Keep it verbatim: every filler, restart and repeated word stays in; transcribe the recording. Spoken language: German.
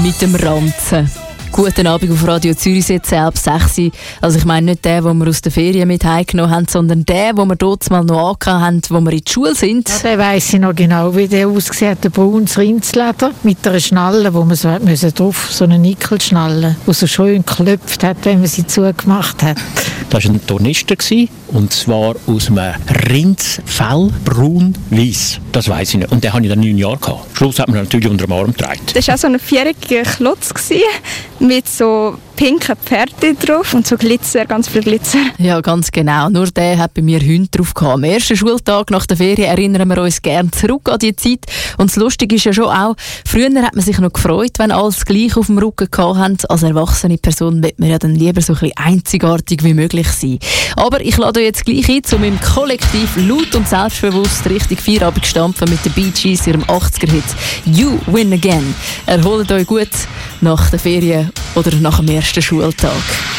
mit dem Ranzen. Guten Abend auf Radio Zürich, jetzt ab sechs Uhr. Also ich meine nicht den, den wir aus der Ferien mit heimgenommen haben, sondern den, den wir dort mal noch angehabt haben, wo wir in der Schule sind. Ja, den weiss ich noch genau, wie der aussieht, der braunes Rindsleder mit einer Schnalle, wo man so hat müssen drauf, so eine Nickelschnalle, die so schön geklopft hat, wenn man sie zugemacht hat. Das war ein Tornister, und zwar aus einem Rindsfell, braun-weiss. Das weiss ich nicht. Und den hatte ich dann neun Jahre gehabt. Am Schluss hat man natürlich unter dem Arm getragen. Das war auch so ein vierjähriger Klotz mit so pinken Pferden drauf und so Glitzer, ganz viel Glitzer. Ja, ganz genau. Nur der hat bei mir Hunde drauf gehabt. Am ersten Schultag nach der Ferien erinnern wir uns gerne zurück an die Zeit. Und das Lustige ist ja schon auch, früher hat man sich noch gefreut, wenn alles gleich auf dem Rücken gehabt haben. Als erwachsene Person will man ja dann lieber so ein bisschen einzigartig wie möglich sein. Aber ich lade euch jetzt gleich ein, um im Kollektiv laut und selbstbewusst richtig Feierabend stampfen mit den Bee Gees, ihrem achtziger-Hit «You Win Again». Erholt euch gut nach der Ferien oder nach dem ersten Schultag.